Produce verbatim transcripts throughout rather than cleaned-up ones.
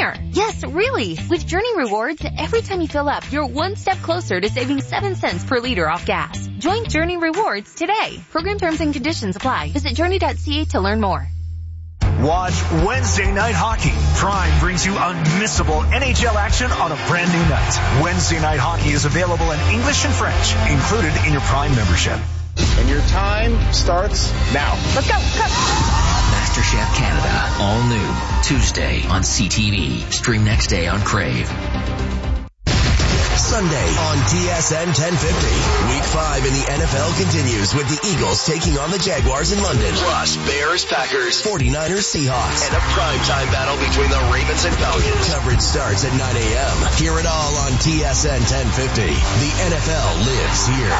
there. Yes, really. With Journey Rewards, every time you fill up, you're one step closer to saving seven cents per liter off gas. Join Journey Rewards today. Program terms and conditions apply. Visit journey dot c a to learn more. Watch Wednesday Night Hockey. Prime brings you unmissable N H L action on a brand new night. Wednesday Night Hockey is available in English and French, included in your Prime membership. And your time starts now. Let's go. Come. MasterChef Canada, all new, Tuesday on C T V. Stream next day on Crave. Sunday on T S N ten fifty. Week five in the N F L continues with the Eagles taking on the Jaguars in London. Plus, Bears, Packers, forty-niners, Seahawks, and a primetime battle between the Ravens and Falcons. Coverage starts at nine a.m. Hear it all on T S N ten fifty. The N F L lives here.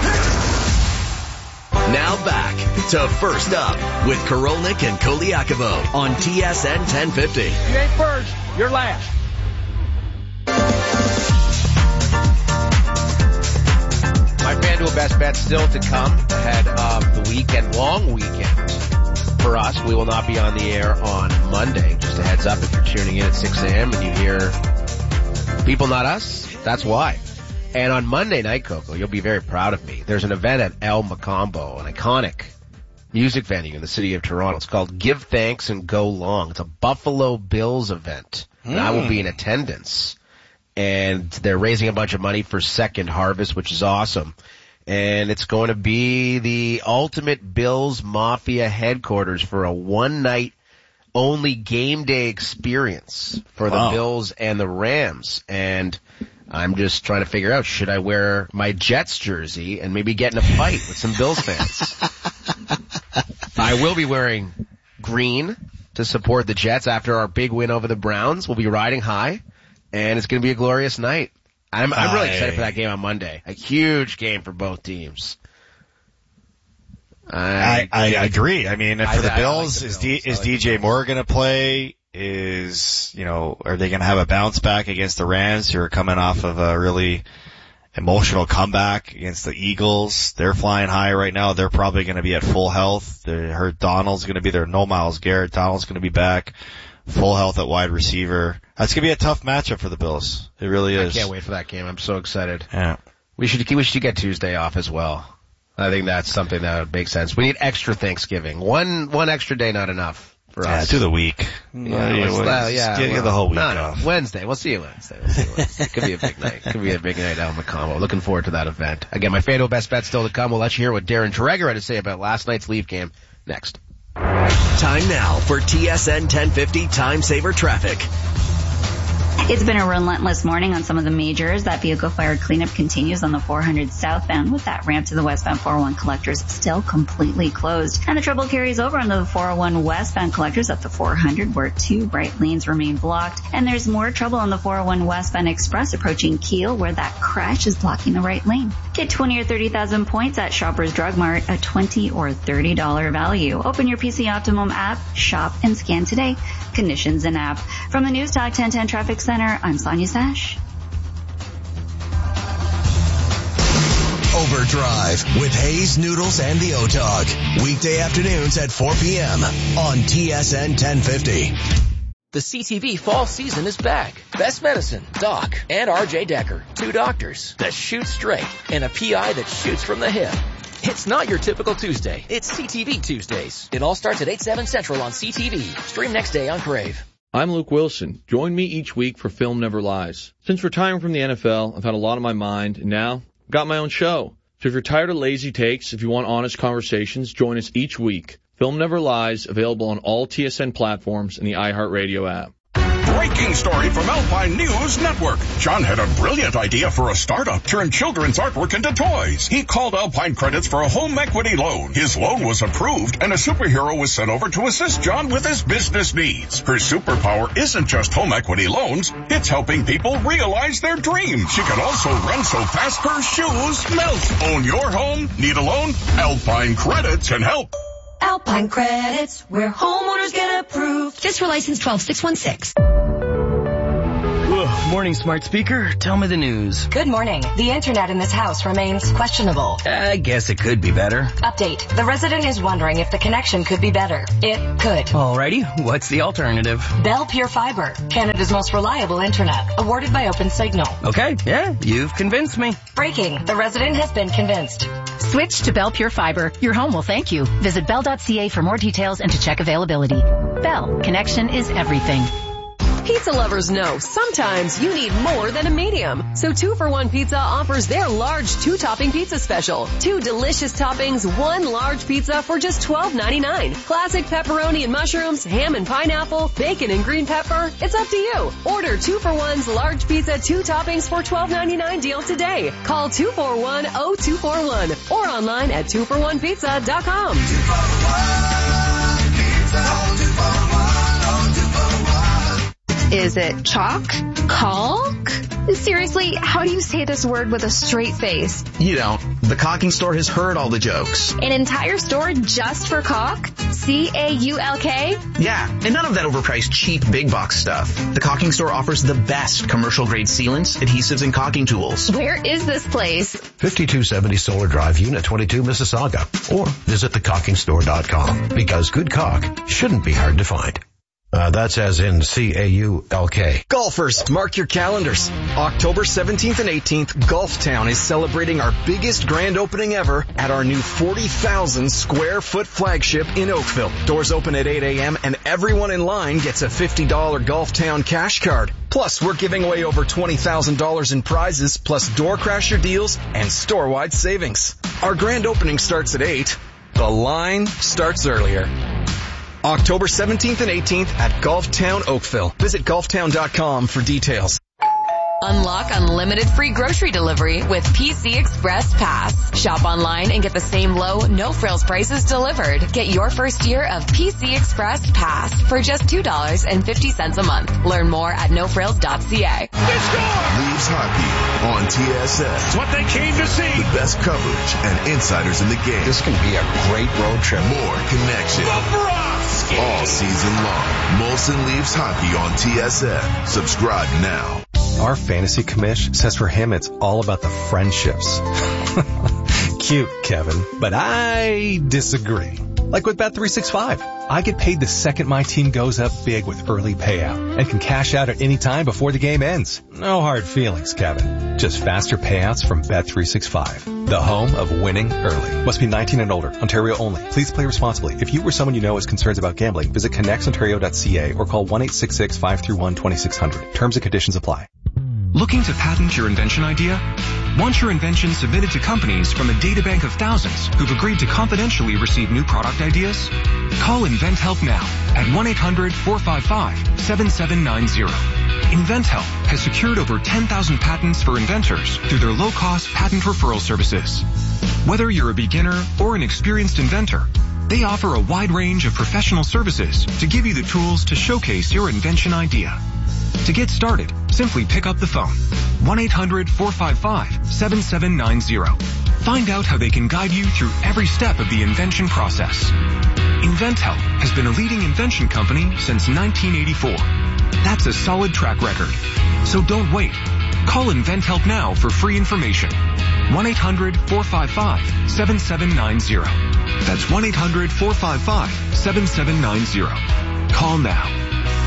Now back to First Up with Korolnik and Koliakovo on T S N ten fifty. You ain't first, you're last. My FanDuel best bet still to come ahead of the weekend, long weekend for us. We will not be on the air on Monday. Just a heads up, if you're tuning in at six a.m. and you hear people, not us, that's why. And on Monday night, Coco, you'll be very proud of me. There's an event at El Macombo, an iconic music venue in the city of Toronto. It's called Give Thanks and Go Long. It's a Buffalo Bills event, and mm. I will be in attendance. And they're raising a bunch of money for Second Harvest, which is awesome. And it's going to be the ultimate Bills Mafia headquarters for a one-night only game day experience for the wow. Bills and the Rams. And I'm just trying to figure out, should I wear my Jets jersey and maybe get in a fight with some Bills fans? I will be wearing green to support the Jets after our big win over the Browns. We'll be riding high. And it's going to be a glorious night. I'm, I'm really excited for that game on Monday. A huge game for both teams. I, I, I agree. I mean, for I, the Bills, like the is, Bills. D, is like D J Moore going to play? Is, you know, are they going to have a bounce back against the Rams, who are coming off of a really emotional comeback against the Eagles? They're flying high right now. They're probably going to be at full health. They heard Donald's going to be there. No Myles Garrett. Donald's going to be back. Full health at wide receiver. That's going to be a tough matchup for the Bills. It really is. I can't wait for that game. I'm so excited. Yeah. We should, we should get Tuesday off as well. I think that's something that would make sense. We need extra Thanksgiving. One, one extra day, not enough for yeah, us. Yeah, do the week. Yeah, yeah, well, uh, yeah get well, the whole week no, no, off. Wednesday. We'll see you Wednesday. We'll see you Wednesday. It could be a big night. It could be a big night out in Macombo. Looking forward to that event. Again, my FanDuel best bet still to come. We'll let you hear what Darren Dreger had to say about last night's Leaf game next. Time now for T S N ten fifty Time Saver Traffic. It's been a relentless morning on some of the majors. That vehicle fire cleanup continues on the four hundred southbound, with that ramp to the westbound four oh one collectors still completely closed. And the trouble carries over onto the four oh one westbound collectors up to four hundred, where two right lanes remain blocked. And there's more trouble on the four oh one westbound express approaching Kiel, where that crash is blocking the right lane. Get twenty or thirty thousand points at Shoppers Drug Mart, a twenty or thirty dollars value. Open your P C Optimum app, shop, and scan today. Conditions and app. From the News Talk ten ten Traffic Center, I'm Sonia Sash. Overdrive with Hayes, Noodles, and the O-Dog. Weekday afternoons at four p.m. on T S N ten fifty. The C T V fall season is back. Best Medicine, Doc, and R J Decker. Two doctors that shoot straight and a P I that shoots from the hip. It's not your typical Tuesday. It's C T V Tuesdays. It all starts at eight, seven Central on C T V. Stream next day on Crave. I'm Luke Wilson. Join me each week for Film Never Lies. Since retiring from the N F L, I've had a lot on my mind, and now I've got my own show. So if you're tired of lazy takes, if you want honest conversations, join us each week. Film Never Lies, available on all T S N platforms and the iHeartRadio app. Breaking story from Alpine News Network. John had a brilliant idea for a startup, turn children's artwork into toys. He called Alpine Credits for a home equity loan. His loan was approved, and a superhero was sent over to assist John with his business needs. Her superpower isn't just home equity loans, it's helping people realize their dreams. She can also run so fast her shoes melt. Own your home? Need a loan? Alpine Credits can help. Alpine Credits, where homeowners get approved. Just for license twelve six one six. Ugh, morning, smart speaker. Tell me the news. Good morning. The internet in this house remains questionable. I guess it could be better. Update. The resident is wondering if the connection could be better. It could. Alrighty, what's the alternative? Bell Pure Fiber, Canada's most reliable internet, awarded by OpenSignal. Okay, yeah, you've convinced me. Breaking. The resident has been convinced. Switch to Bell Pure Fiber. Your home will thank you. Visit bell dot c a for more details and to check availability. Bell. Connection is everything. Pizza lovers know sometimes you need more than a medium. So Two for One Pizza offers their large two-topping pizza special. Two delicious toppings, one large pizza for just twelve ninety-nine. Classic pepperoni and mushrooms, ham and pineapple, bacon and green pepper. It's up to you. Order Two for One's large pizza, two toppings for twelve ninety-nine deal today. Call two four one, oh two four one or online at two for one pizza dot com. Is it chalk? Caulk? Seriously, how do you say this word with a straight face? You don't. The Caulking Store has heard all the jokes. An entire store just for caulk? C A U L K? Yeah, and none of that overpriced cheap big box stuff. The Caulking Store offers the best commercial grade sealants, adhesives, and caulking tools. Where is this place? fifty-two seventy Solar Drive, Unit twenty-two, Mississauga. Or visit the caulking store dot com. Because good caulk shouldn't be hard to find. Uh, that's as in C A U L K. Golfers, mark your calendars. October seventeenth and eighteenth, Golftown is celebrating our biggest grand opening ever at our new forty thousand square foot flagship in Oakville. Doors open at eight a.m. and everyone in line gets a fifty dollars Golftown cash card. Plus, we're giving away over twenty thousand dollars in prizes, plus door crasher deals and store-wide savings. Our grand opening starts at eight. The line starts earlier. October seventeenth and eighteenth at Golftown Oakville. Visit golftown dot com for details. Unlock unlimited free grocery delivery with P C Express Pass. Shop online and get the same low, no-frills prices delivered. Get your first year of P C Express Pass for just two dollars and fifty cents a month. Learn more at no frills dot c a. Leaves Hockey on T S N. It's what they came to see. The best coverage and insiders in the game. This can be a great road trip. More connection. All season long. Molson Leaves Hockey on T S N. Subscribe now. Our fantasy commish says for him it's all about the friendships. Cute, Kevin, but I disagree. Like with Bet three sixty-five, I get paid the second my team goes up big with early payout and can cash out at any time before the game ends. No hard feelings, Kevin. Just faster payouts from Bet three sixty-five, the home of winning early. Must be nineteen and older, Ontario only. Please play responsibly. If you or someone you know has concerns about gambling, visit connects ontario dot c a or call one eight six six, five three one, two six zero zero. Terms and conditions apply. Looking to patent your invention idea? Want your invention submitted to companies from a databank of thousands who've agreed to confidentially receive new product ideas? Call InventHelp now at one eight hundred, four five five, seven seven nine zero. InventHelp has secured over ten thousand patents for inventors through their low-cost patent referral services. Whether you're a beginner or an experienced inventor, they offer a wide range of professional services to give you the tools to showcase your invention idea. To get started, simply pick up the phone. one eight hundred, four five five, seven seven nine zero. Find out how they can guide you through every step of the invention process. InventHelp has been a leading invention company since nineteen eighty-four. That's a solid track record. So don't wait. Call InventHelp now for free information. one eight hundred, four five five, seven seven nine zero. That's one eight hundred, four five five, seven seven nine zero. Call now.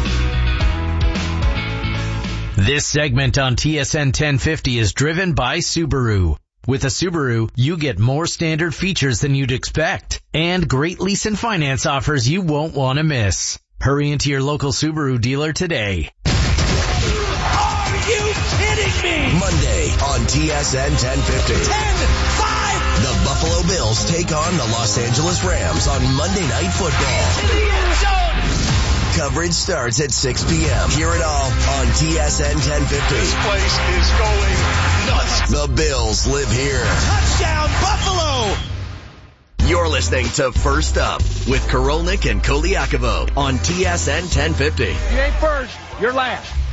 This segment on T S N ten fifty is driven by Subaru. With a Subaru, you get more standard features than you'd expect and great lease and finance offers you won't want to miss. Hurry into your local Subaru dealer today. Are you kidding me? Monday on T S N ten fifty. ten five. The Buffalo Bills take on the Los Angeles Rams on Monday Night Football. In the end zone. Coverage starts at six p.m. Hear it all on T S N ten fifty. This place is going nuts. The Bills live here. Touchdown, Buffalo! You're listening to First Up with Korolnik and Koliakovo on T S N ten fifty. You ain't first, you're last.